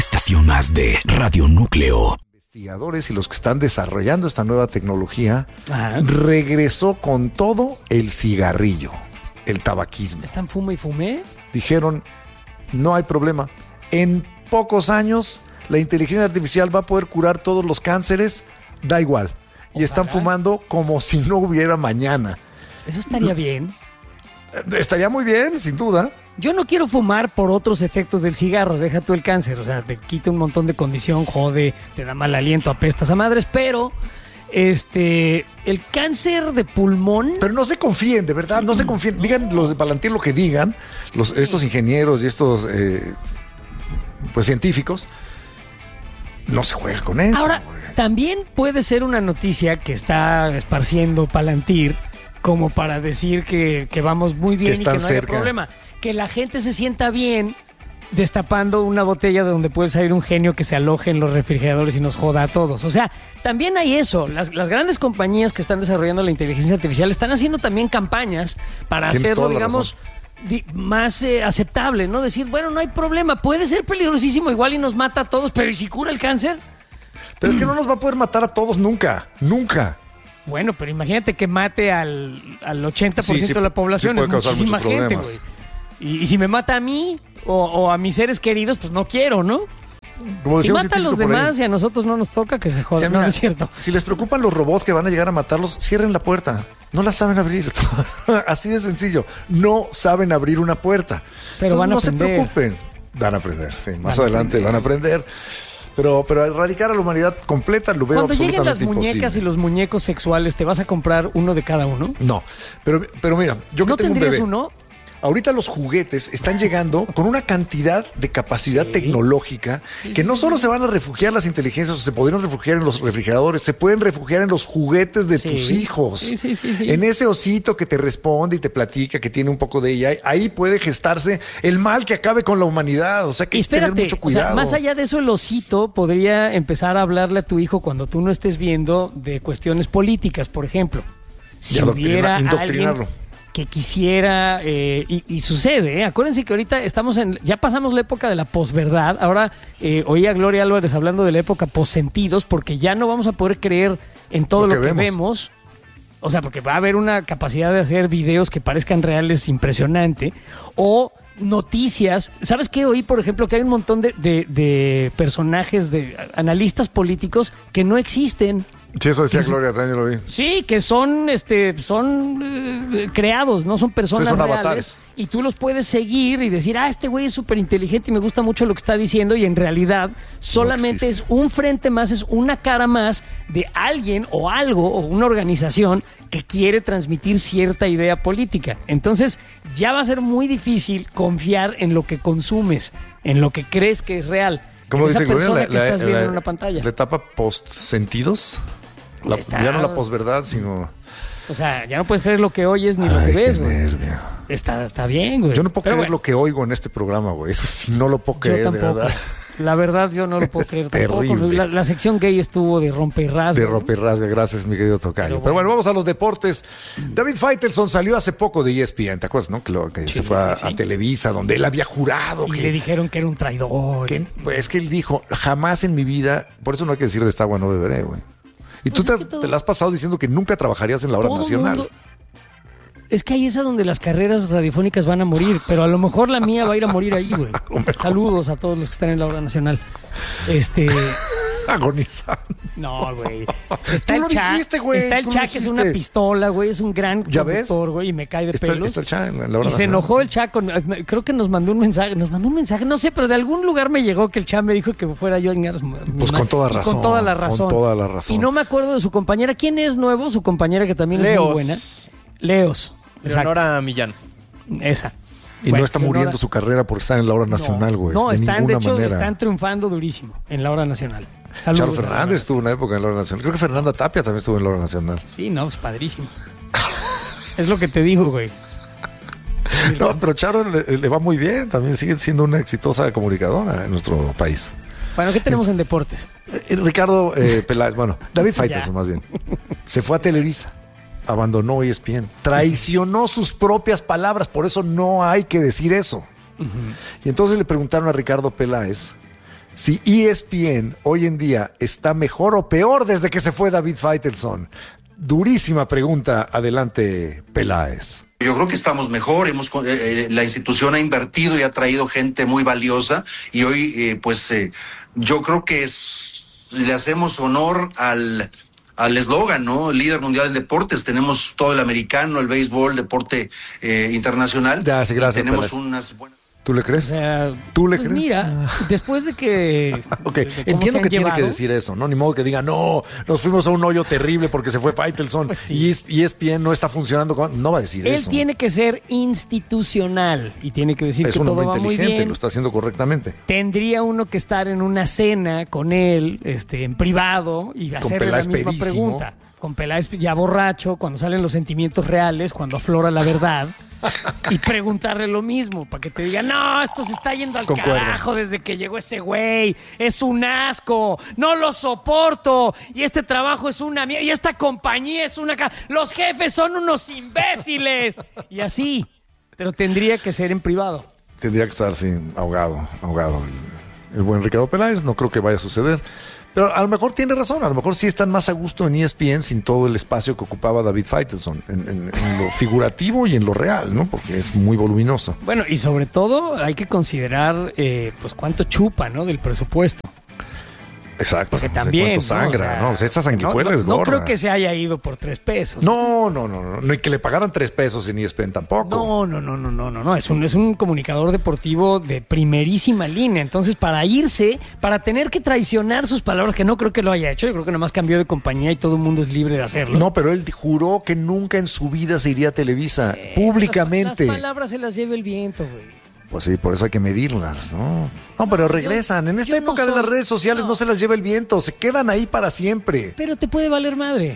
estación más de Radio Núcleo. Investigadores y los que están desarrollando esta nueva tecnología, regresó con todo el cigarrillo, el tabaquismo. ¿Están fume y fumé? Dijeron, no hay problema. En pocos años, la inteligencia artificial va a poder curar todos los cánceres, da igual. Y están fumando como si no hubiera mañana. Eso estaría bien. Estaría muy bien, sin duda. Yo no quiero fumar por otros efectos del cigarro, deja tú el cáncer, o sea, te quita un montón de condición, jode, te da mal aliento, apestas a madres, pero el cáncer de pulmón... Pero no se confíen, de verdad, no se confíen. Digan los de Palantir lo que digan, estos ingenieros y estos pues científicos, no se juega con eso. Ahora, también puede ser una noticia que está esparciendo Palantir como para decir que vamos muy bien y que no haya problema. Que la gente se sienta bien destapando una botella de donde puede salir un genio que se aloje en los refrigeradores y nos joda a todos. O sea, también hay eso. Las grandes compañías que están desarrollando la inteligencia artificial están haciendo también campañas para hacerlo, digamos, más aceptable, ¿no? Decir, bueno, no hay problema, puede ser peligrosísimo igual y nos mata a todos, pero ¿y si cura el cáncer? Pero es que no nos va a poder matar a todos nunca, nunca. Bueno, pero imagínate que mate al 80% de la población, es muchísima gente, güey. Y si me mata a mí o a mis seres queridos, pues no quiero, ¿no? Como si mata a los demás y a nosotros no nos toca, que se jodan, no es cierto. Si les preocupan los robots que van a llegar a matarlos, cierren la puerta. No la saben abrir. Así de sencillo. No saben abrir una puerta. Pero van a aprender. No se preocupen. Van a aprender, sí. Más adelante van a aprender. Pero erradicar a la humanidad completa lo veo absolutamente imposible. Cuando lleguen las muñecas y los muñecos sexuales, ¿te vas a comprar uno de cada uno? No, pero mira, yo que ¿no tengo tendrías un bebé, uno? Ahorita los juguetes están llegando con una cantidad de capacidad tecnológica que no solo se van a refugiar las inteligencias, o se podrían refugiar en los refrigeradores, se pueden refugiar en los juguetes de tus hijos. Sí. En ese osito que te responde y te platica que tiene un poco de ella, ahí puede gestarse el mal que acabe con la humanidad. O sea que hay que tener mucho cuidado. O sea, más allá de eso, el osito podría empezar a hablarle a tu hijo cuando tú no estés viendo de cuestiones políticas, por ejemplo. Si hubiera indoctrinarlo. Que quisiera, y sucede, acuérdense que ahorita ya pasamos la época de la posverdad. Ahora oí a Gloria Álvarez hablando de la época possentidos, porque ya no vamos a poder creer en todo lo que vemos. O sea, porque va a haber una capacidad de hacer videos que parezcan reales impresionante, o noticias. ¿Sabes qué? Oí, por ejemplo, que hay un montón de personajes, de analistas políticos que no existen. Sí, eso decía Gloria, también lo vi. Sí, que son creados, no son personas son reales. Avatares. Y tú los puedes seguir y decir, este güey es súper inteligente y me gusta mucho lo que está diciendo, y en realidad solamente es un frente más, es una cara más de alguien o algo o una organización que quiere transmitir cierta idea política. Entonces ya va a ser muy difícil confiar en lo que consumes, en lo que crees que es real. ¿Cómo dice Gloria? Que estás viendo en una pantalla. ¿La etapa post-sentidos? Ya no la posverdad, sino... O sea, ya no puedes creer lo que oyes ni lo que ves, güey. Está bien, güey. Yo no puedo creer lo que oigo en este programa, güey. Eso sí no lo puedo creer, yo tampoco. de verdad. La verdad, yo no lo puedo creer tampoco. Terrible. La sección gay estuvo de rompe y rasga. De rompe y rasga, gracias, mi querido tocayo. Pero bueno, vamos a los deportes. David Faitelson salió hace poco de ESPN, ¿te acuerdas, no? Que se fue a Televisa, donde él había jurado. Y le dijeron que era un traidor. Es que él dijo, jamás en mi vida, por eso no hay que decir de esta agua no beberé, güey. Y tú te la has pasado diciendo que nunca trabajarías en la hora nacional. Es que ahí es a donde las carreras radiofónicas van a morir, pero a lo mejor la mía va a ir a morir ahí, güey. Saludos a todos los que están en la hora nacional. Agonizando. No, güey. Está el Cha. Está el Cha, que es una pistola, güey. Es un gran conductor, güey, y me cae de pelos. Está el Cha en la hora y se enojó el Cha. Creo que nos mandó un mensaje. No sé, pero de algún lugar me llegó que el Cha me dijo que fuera yo en Pues con toda razón. Con toda la razón. Con toda la razón. Y no me acuerdo de su compañera. ¿Quién es nuevo? Su compañera, que también es muy buena. Leos. Leonora Millán. Esa. Y no está muriendo su carrera por estar en la hora nacional, güey. No, de hecho, están triunfando durísimo en la hora nacional. Saludos, Charo Fernández estuvo una época en la hora nacional. Creo que Fernanda Tapia también estuvo en la hora nacional. Sí, no, es padrísimo. Es lo que te digo, güey. No, pero Charo le va muy bien. También sigue siendo una exitosa comunicadora en nuestro país. Bueno, ¿qué tenemos en deportes? Ricardo Peláez, David Faitelson más bien. Se fue a Televisa. Abandonó ESPN, traicionó sus propias palabras, por eso no hay que decir eso. Y entonces le preguntaron a Ricardo Peláez si ESPN hoy en día está mejor o peor desde que se fue David Faitelson. Durísima pregunta. Adelante, Peláez. Yo creo que estamos mejor, la institución ha invertido y ha traído gente muy valiosa y hoy yo creo que le hacemos honor al eslogan, ¿no? Líder mundial en deportes, tenemos todo el americano, el béisbol, deporte internacional. Ya, sí, gracias, tenemos Peláez. Unas buenas... ¿Tú le crees? O sea, ¿Tú le pues crees? Mira, después de que... Ok, entiendo que tiene que decir eso, ¿no? Ni modo que diga, no, nos fuimos a un hoyo terrible porque se fue Faitelson Pues sí. y ESPN no está funcionando. No va a decir eso. Él tiene que ser institucional y tiene que decir Es que un todo hombre va muy inteligente, bien. lo está haciendo correctamente. Tendría uno que estar en una cena con él, en privado, y hacerle la Peláez misma pedísimo. pregunta. Con Peláez ya borracho, cuando salen los sentimientos reales, cuando aflora la verdad, y preguntarle lo mismo, para que te diga, no, esto se está yendo al Concuerdo. carajo desde que llegó ese güey, es un asco, no lo soporto, y este trabajo es una mierda, y esta compañía es una... Los jefes son unos imbéciles, y así, pero tendría que ser en privado. Tendría que estar, sí, ahogado. El buen Ricardo Peláez, no creo que vaya a suceder. Pero a lo mejor tiene razón, a lo mejor sí están más a gusto en ESPN sin todo el espacio que ocupaba David Faitelson, en lo figurativo y en lo real, ¿no? Porque es muy voluminoso. Bueno, y sobre todo hay que considerar pues cuánto chupa, ¿no? Del presupuesto. Exacto. Porque O sea, también, cuánto sangra, ¿no? O sea, esa sanguijuela no, es gorda. no creo que se haya ido por 3 pesos. No, y que le pagaran 3 pesos en ESPN tampoco. No. Es un comunicador deportivo de primerísima línea. Entonces, para irse, para tener que traicionar sus palabras, que no creo que lo haya hecho, yo creo que nomás cambió de compañía y todo el mundo es libre de hacerlo. No, pero él juró que nunca en su vida se iría a Televisa, públicamente. Las palabras se las lleva el viento, güey. Pues sí, por eso hay que medirlas, ¿no? No, pero regresan. En esta época de las redes sociales no se las lleva el viento, se quedan ahí para siempre. Pero te puede valer madre.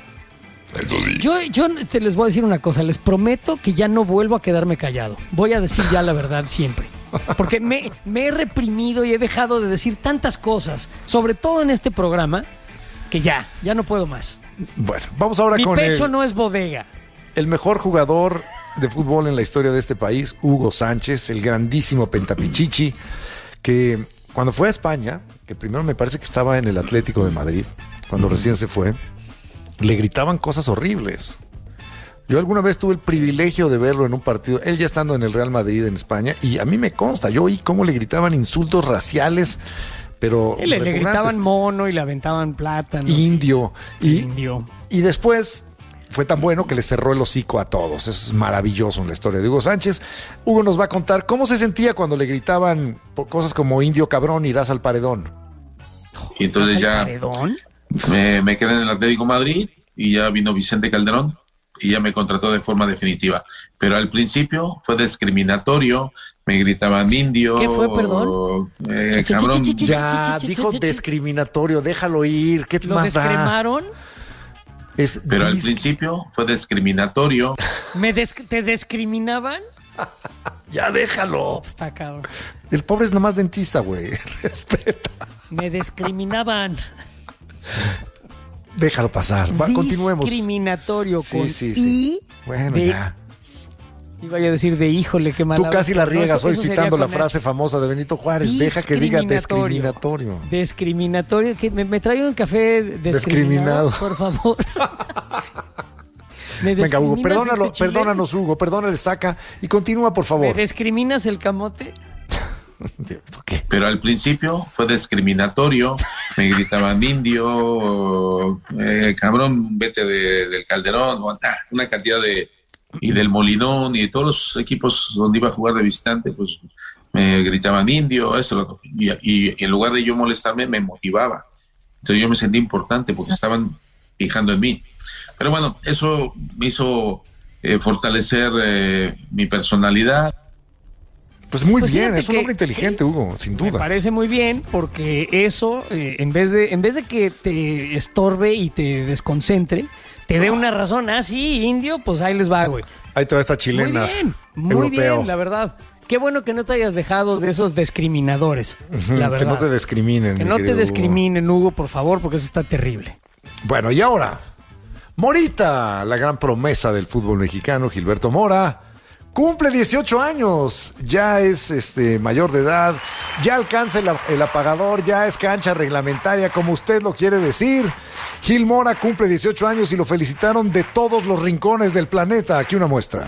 Yo te les voy a decir una cosa, les prometo que ya no vuelvo a quedarme callado. Voy a decir ya la verdad siempre. Porque me he reprimido y he dejado de decir tantas cosas, sobre todo en este programa, que ya no puedo más. Bueno, vamos ahora Mi con pecho no es bodega. el mejor jugador de fútbol en la historia de este país, Hugo Sánchez, el grandísimo Pentapichichi, que cuando fue a España, que primero me parece que estaba en el Atlético de Madrid, cuando recién se fue, le gritaban cosas horribles. Yo alguna vez tuve el privilegio de verlo en un partido, él ya estando en el Real Madrid en España, y a mí me consta, yo oí cómo le gritaban insultos raciales, pero Le gritaban mono y le aventaban plátanos. Indio. Indio. Y después fue tan bueno que le cerró el hocico a todos. Eso es maravilloso en la historia de Hugo Sánchez. Hugo nos va a contar cómo se sentía cuando le gritaban por cosas como indio cabrón, irás al paredón. Y entonces ya ¿Paredón? me quedé en el Atlético de Madrid y ya vino Vicente Calderón y ya me contrató de forma definitiva. Pero al principio fue discriminatorio, me gritaban indio. ¿Qué fue, perdón? Cabrón. Ya, dijo discriminatorio, déjalo ir. ¿Qué ¿Lo más da? descremaron? Pero al principio fue discriminatorio. ¿Te discriminaban? Ya déjalo. Está cabrón. El pobre es nomás dentista, güey. Respeta. Me discriminaban. Déjalo pasar. Continuemos. Discriminatorio Sí, con sí. I. Bueno, de- ya. Iba yo a decir de híjole, qué mal. Tú casi la riegas hoy eso sería citando la con frase famosa de Benito Juárez. Deja que diga discriminatorio. Discriminatorio. ¿Me trae un café Discriminado. discriminado, por favor? Venga, Hugo, perdónanos, Hugo, perdona el estaca y continúa, por ¿Me favor. discriminas el camote? ¿Esto qué? Pero al principio fue discriminatorio, me gritaban indio, cabrón, vete del Calderón, una cantidad de... Y del Molinón y de todos los equipos donde iba a jugar de visitante, pues me gritaban indio, eso, y en lugar de yo molestarme, me motivaba. Entonces yo me sentí importante porque estaban fijando en mí. Pero bueno, eso me hizo fortalecer mi personalidad. Pues muy Pues bien, fíjate es un hombre inteligente, Hugo, sin Me duda. parece muy bien porque eso, en vez de que te estorbe y te desconcentre, te dé una razón. Ah, sí, indio, pues ahí les va, güey. Ahí te va esta chilena. Muy europeo. bien, la verdad. Qué bueno que no te hayas dejado de esos discriminadores, la verdad. Que no te discriminen. Que mi no te querido Hugo. discriminen, Hugo, por favor, porque eso está terrible. Bueno, y ahora, Morita, la gran promesa del fútbol mexicano, Gilberto Mora. cumple 18 años, ya es mayor de edad, ya alcanza el apagador, ya es cancha reglamentaria, como usted lo quiere decir. Gil Mora cumple 18 años y lo felicitaron de todos los rincones del planeta. Aquí una muestra.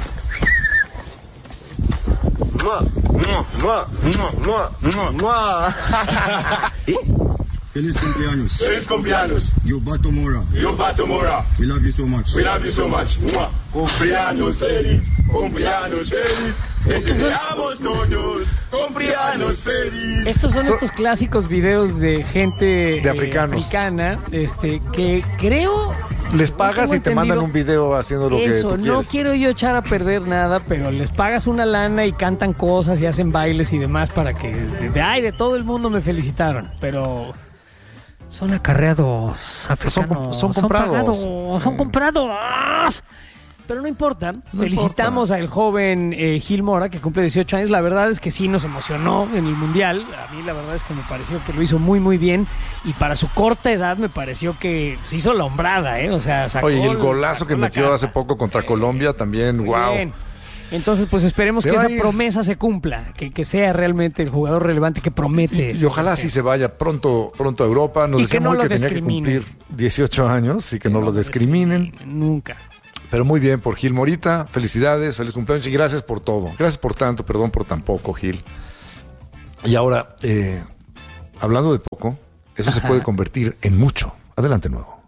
Feliz cumpleaños. Feliz cumpleaños. Yubato Mora. Yubato Mora. We love you so much. We love you so much. Cumpleaños feliz. Cumpleaños feliz. Les deseamos todos. Cumpleaños feliz. Estos son estos clásicos videos de gente de africanos. Africana, que creo... Les pagas y te mandan un video haciendo lo que tú quieres. No quiero yo echar a perder nada, pero les pagas una lana y cantan cosas y hacen bailes y demás para que... de todo el mundo me felicitaron, pero... Son acarreados africanos. Son comprados. Son comprados. Pero no importa. Felicitamos al joven Gil Mora, que cumple 18 años. La verdad es que sí nos emocionó en el Mundial. A mí la verdad es que me pareció que lo hizo muy, muy bien. Y para su corta edad me pareció que se hizo la hombrada, ¿eh? O sea, sacó... Oye, y el golazo que metió hace poco contra Colombia también, wow. Bien. Entonces, pues esperemos que esa promesa se cumpla, que sea realmente el jugador relevante que promete. Y ojalá sí se vaya pronto a Europa. Nos decían hoy que tenía que cumplir 18 años y que no lo discriminen. Nunca. Pero muy bien por Gil Morita, felicidades, feliz cumpleaños y gracias por todo. Gracias por tanto, perdón por tan poco, Gil. Y ahora, hablando de poco, eso se puede convertir en mucho. Adelante, nuevo.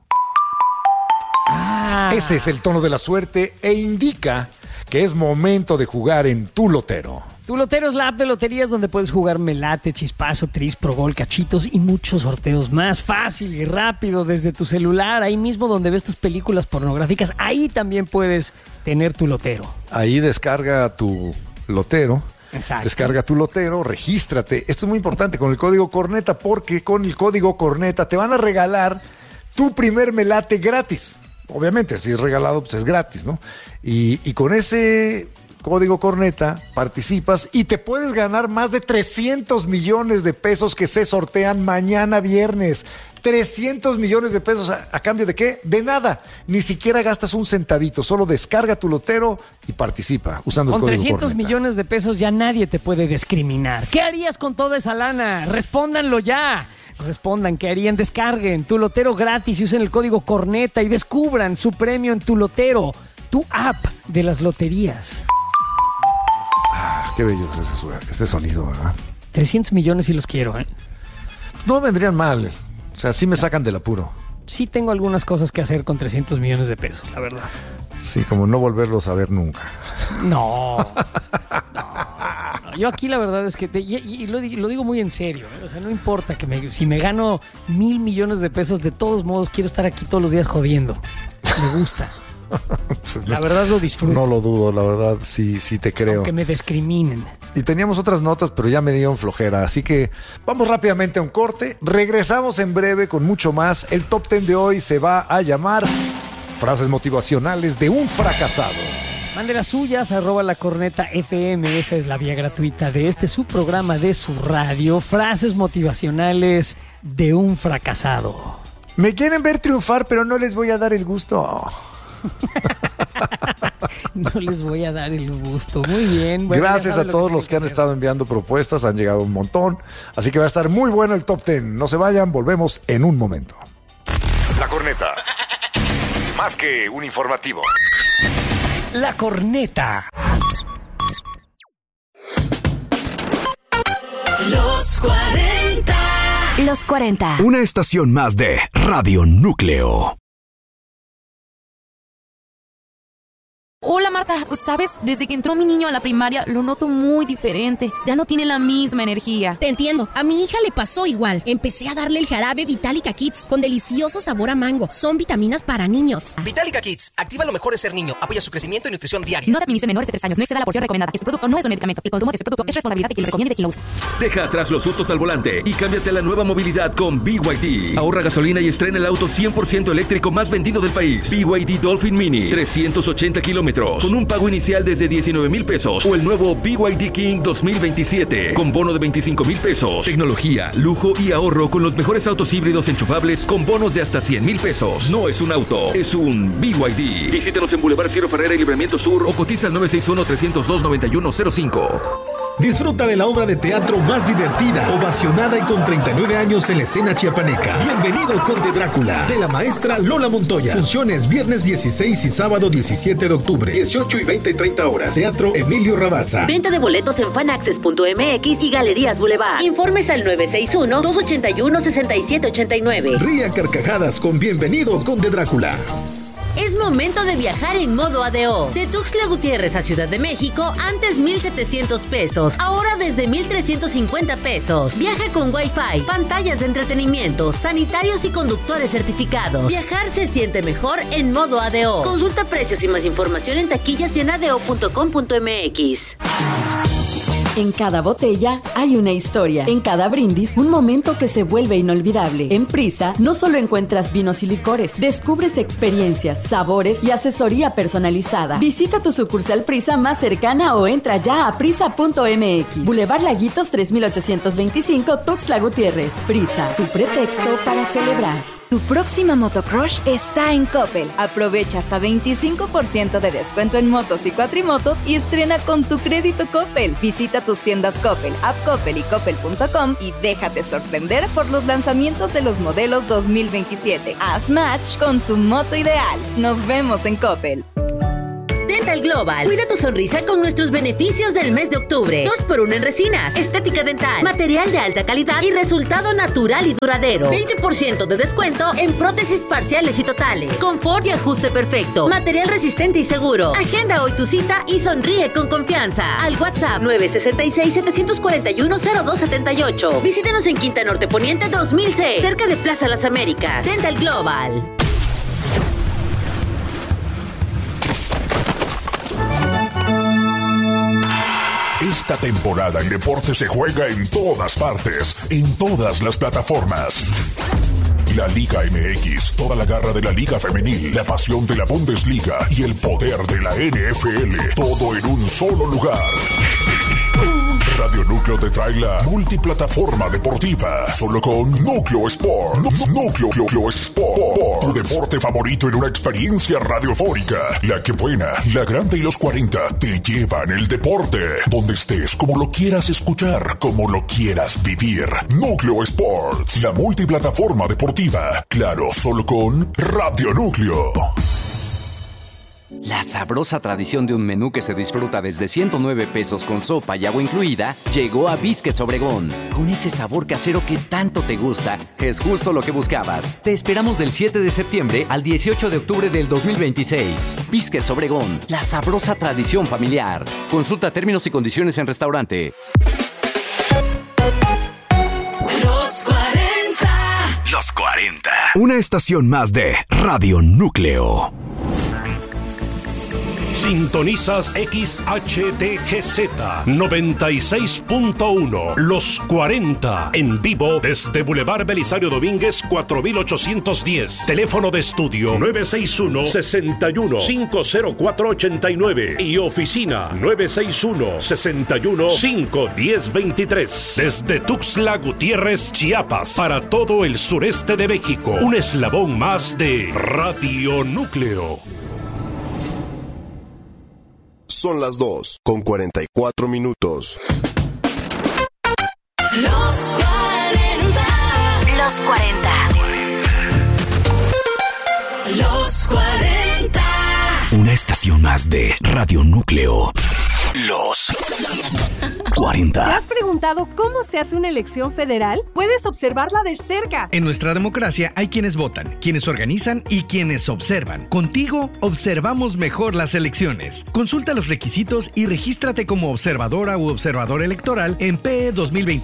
Ese es el tono de la suerte e indica que es momento de jugar en Tu Lotero. Tu Lotero es la app de loterías donde puedes jugar Melate, Chispazo, Tris, Progol, Cachitos y muchos sorteos más fácil y rápido desde tu celular, ahí mismo donde ves tus películas pornográficas, ahí también puedes tener Tu Lotero. Ahí descarga Tu Lotero. Exacto. Descarga Tu Lotero, regístrate. Esto es muy importante con el código Corneta, porque con el código Corneta te van a regalar tu primer Melate gratis. Obviamente, si es regalado, pues es gratis, ¿no? Y con ese código Corneta participas y te puedes ganar más de 300 millones de pesos que se sortean mañana viernes. 300 millones de pesos a cambio de ¿qué? De nada. Ni siquiera gastas un centavito. Solo descarga Tu Lotero y participa usando el código Corneta. Con 300 millones de pesos ya nadie te puede discriminar. ¿Qué harías con toda esa lana? Respóndanlo ya. Respondan qué harían, descarguen Tu Lotero gratis y usen el código Corneta y descubran su premio en Tu Lotero, tu app de las loterías. Qué bello es ese sonido, ¿verdad? 300 millones sí los quiero, ¿eh? No vendrían mal, o sea, sí me sacan del apuro. Sí tengo algunas cosas que hacer con 300 millones de pesos, la verdad. Sí, como no volverlos a ver nunca. No. Yo aquí la verdad es que, y lo digo muy en serio, ¿eh? O sea, no importa si me gano 1,000 millones de pesos, de todos modos quiero estar aquí todos los días jodiendo. Me gusta. Pues la verdad lo disfruto. No lo dudo, la verdad, sí te creo. Aunque me discriminen. Y teníamos otras notas, pero ya me dieron flojera. Así que vamos rápidamente a un corte. Regresamos en breve con mucho más. El Top 10 de hoy se va a llamar Frases motivacionales de un fracasado. Mande las suyas, @lacornetafm. Esa es la vía gratuita de su programa de su radio. Frases motivacionales de un fracasado. Me quieren ver triunfar, pero no les voy a dar el gusto. No les voy a dar el gusto. Muy bien. Bueno, gracias a todos los que han estado enviando propuestas. Han llegado un montón. Así que va a estar muy bueno el Top 10. No se vayan, volvemos en un momento. La Corneta. Más que un informativo. La Corneta. Los 40. Los 40. Una estación más de Radio Núcleo. Hola Marta, ¿sabes? Desde que entró mi niño a la primaria lo noto muy diferente. Ya no tiene la misma energía. Te entiendo, a mi hija le pasó igual. Empecé a darle el jarabe Vitalica Kids con delicioso sabor a mango. Son vitaminas para niños. Vitalica Kids activa lo mejor de ser niño. Apoya su crecimiento y nutrición diaria. No se administre menores de 3 años, no exceda la porción recomendada. Este producto no es un medicamento. El consumo de este producto es responsabilidad de quien lo recomiende y de quien lo usa. Deja atrás los sustos al volante y cámbiate a la nueva movilidad con BYD. Ahorra gasolina y estrena el auto 100% eléctrico más vendido del país. BYD Dolphin Mini, 380 kilómetros kilómetros, con un pago inicial desde 19,000 pesos, o el nuevo BYD King 2027, con bono de 25,000 pesos. Tecnología, lujo y ahorro con los mejores autos híbridos enchufables con bonos de hasta 100,000 pesos. No es un auto, es un BYD. Visítanos en Boulevard Ciro Ferrera y Libramiento Sur o cotiza al 961-302-9105. Disfruta de la obra de teatro más divertida, ovacionada y con 39 años en la escena chiapaneca. Bienvenido, Conde Drácula, de la maestra Lola Montoya. Funciones viernes 16 y sábado 17 de octubre, 18 y 20 y 30 horas. Teatro Emilio Rabasa. Venta de boletos en fanaccess.mx y Galerías Boulevard. Informes al 961-281-6789. Ría carcajadas con Bienvenido, Conde Drácula. Es momento de viajar en modo ADO. De Tuxtla Gutiérrez a Ciudad de México, antes 1,700 pesos, ahora desde 1,350 pesos. Viaja con Wi-Fi, pantallas de entretenimiento, sanitarios y conductores certificados. Viajar se siente mejor en modo ADO. Consulta precios y más información en taquillas y en ado.com.mx. En cada botella hay una historia. En cada brindis, un momento que se vuelve inolvidable. En Prisa, no solo encuentras vinos y licores, descubres experiencias, sabores y asesoría personalizada. Visita tu sucursal Prisa más cercana o entra ya a prisa.mx. Boulevard Laguitos 3825, Tuxtla Gutiérrez. Prisa, tu pretexto para celebrar. Tu próxima motocrush está en Coppel. Aprovecha hasta 25% de descuento en motos y cuatrimotos y estrena con tu crédito Coppel. Visita tus tiendas Coppel, App Coppel y Coppel.com y déjate sorprender por los lanzamientos de los modelos 2027. Haz match con tu moto ideal. Nos vemos en Coppel. Dental Global. Cuida tu sonrisa con nuestros beneficios del mes de octubre. 2x1 en resinas, estética dental, material de alta calidad y resultado natural y duradero. 20% de descuento en prótesis parciales y totales. Confort y ajuste perfecto. Material resistente y seguro. Agenda hoy tu cita y sonríe con confianza. Al WhatsApp 966-741-0278. Visítenos en Quinta Norte Poniente 2006, cerca de Plaza Las Américas. Dental Global. Esta temporada el deporte se juega en todas partes, en todas las plataformas. La Liga MX, toda la garra de la Liga Femenil, la pasión de la Bundesliga y el poder de la NFL, todo en un solo lugar. Radio Núcleo te trae la multiplataforma deportiva, solo con Núcleo Sport. Núcleo Sport. Tu deporte favorito en una experiencia radiofónica. La que buena, la grande y los 40 te llevan el deporte. Donde estés, como lo quieras escuchar, como lo quieras vivir. Núcleo Sports, la multiplataforma deportiva. Claro, solo con Radio Núcleo. La sabrosa tradición de un menú que se disfruta desde 109 pesos con sopa y agua incluida llegó a Biscuits Obregón. Con ese sabor casero que tanto te gusta, es justo lo que buscabas. Te esperamos del 7 de septiembre al 18 de octubre del 2026. Biscuits Obregón, la sabrosa tradición familiar. Consulta términos y condiciones en restaurante. Los 40. Los 40. Una estación más de Radio Núcleo. Sintonizas XHTGZ 96.1 Los 40 en vivo desde Boulevard Belisario Domínguez 4810. Teléfono de estudio 961-61-50489 y oficina 961-61-51023. Desde Tuxtla Gutiérrez, Chiapas, para todo el sureste de México. Un eslabón más de Radio Núcleo. Son las 2:44. Los 40. Los 40. Los 40. Una estación más de Radio Núcleo. Los 40. ¿Te has preguntado cómo se hace una elección federal? Puedes observarla de cerca. En nuestra democracia hay quienes votan, quienes organizan y quienes observan. Contigo observamos mejor las elecciones. Consulta los requisitos y regístrate como observadora u observador electoral en PE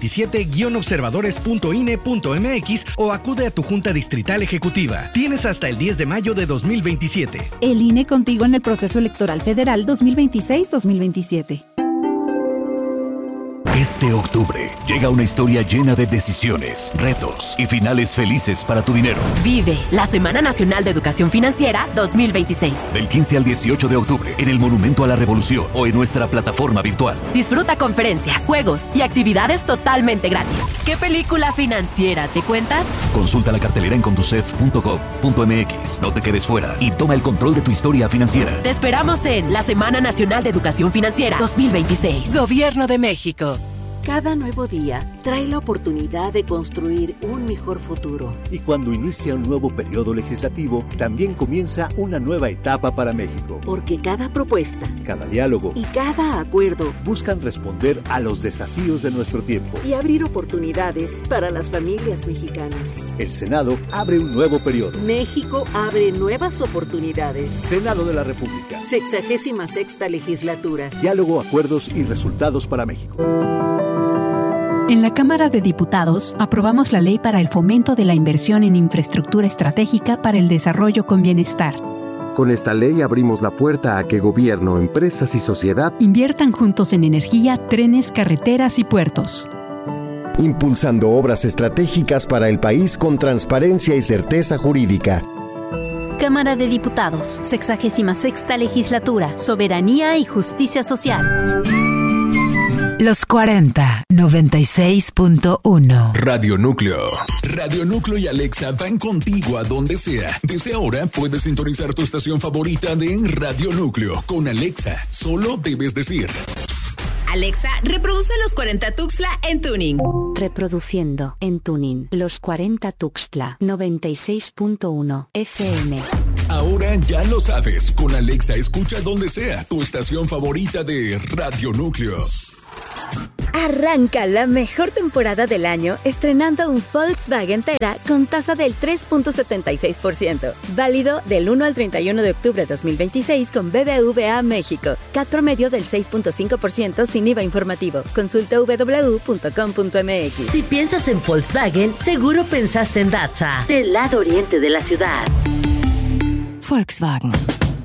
2027-observadores.ine.mx o acude a tu Junta Distrital Ejecutiva. Tienes hasta el 10 de mayo de 2027. El INE contigo en el proceso electoral federal 2026-2027. Este octubre llega una historia llena de decisiones, retos y finales felices para tu dinero. Vive la Semana Nacional de Educación Financiera 2026. Del 15 al 18 de octubre en el Monumento a la Revolución o en nuestra plataforma virtual. Disfruta conferencias, juegos y actividades totalmente gratis. ¿Qué película financiera te cuentas? Consulta la cartelera en conducef.gov.mx. No te quedes fuera y toma el control de tu historia financiera. Te esperamos en la Semana Nacional de Educación Financiera 2026. Gobierno de México. Cada nuevo día trae la oportunidad de construir un mejor futuro. Y cuando inicia un nuevo periodo legislativo, también comienza una nueva etapa para México. Porque cada propuesta, cada diálogo y cada acuerdo buscan responder a los desafíos de nuestro tiempo y abrir oportunidades para las familias mexicanas. El Senado abre un nuevo periodo. México abre nuevas oportunidades. Senado de la República. 66ª legislatura. Diálogo, acuerdos y resultados para México. En la Cámara de Diputados aprobamos la ley para el fomento de la inversión en infraestructura estratégica para el desarrollo con bienestar. Con esta ley abrimos la puerta a que gobierno, empresas y sociedad inviertan juntos en energía, trenes, carreteras y puertos. Impulsando obras estratégicas para el país con transparencia y certeza jurídica. Cámara de Diputados, 66ª legislatura, soberanía y justicia social. Los 40, 96.1. Radio Núcleo. Radio Núcleo y Alexa van contigo a donde sea. Desde ahora puedes sintonizar tu estación favorita de Radio Núcleo. Con Alexa, solo debes decir: Alexa, reproduce Los 40 Tuxtla en Tuning. Reproduciendo en Tuning. Los 40 Tuxtla, 96.1 FM. Ahora ya lo sabes. Con Alexa escucha donde sea tu estación favorita de Radio Núcleo. Arranca la mejor temporada del año estrenando un Volkswagen Tera con tasa del 3.76%. Válido del 1 al 31 de octubre de 2026 con BBVA México. CAT promedio del 6.5% sin IVA informativo. Consulta www.com.mx. Si piensas en Volkswagen, seguro pensaste en Datsa, del lado oriente de la ciudad. Volkswagen.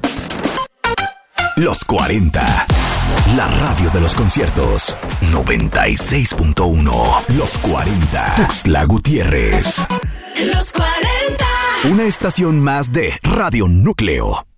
Los 40. La radio de los conciertos. 96.1. Los 40. Tuxtla Gutiérrez. Los 40. Una estación más de Radio Núcleo.